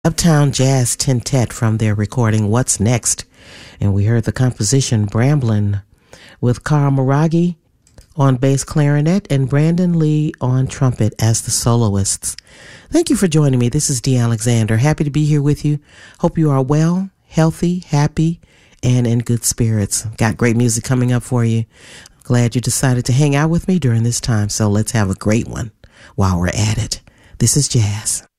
Uptown Jazz Quintet from their recording What's Next, and we heard the composition Bramblin' with Carl Maraghi on bass clarinet and Brandon Lee on trumpet as the soloists. Thank you for joining me. This is Dee Alexander. Happy to be here with you. Hope you are well, healthy, happy, and in good spirits. Got great music coming up for you. Glad you decided to hang out with me during this time, so let's have a great one while we're at it. This is Jazz.